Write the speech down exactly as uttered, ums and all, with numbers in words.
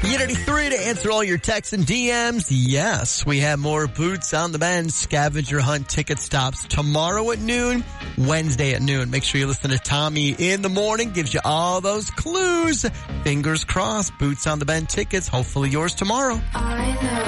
Unity three to answer all your texts and D Ms. Yes, we have more Boots on the Bend scavenger hunt ticket stops tomorrow at noon, Wednesday at noon. Make sure you listen to Tommy in the morning. Gives you all those clues. Fingers crossed. Boots on the Bend tickets. Hopefully yours tomorrow. I know.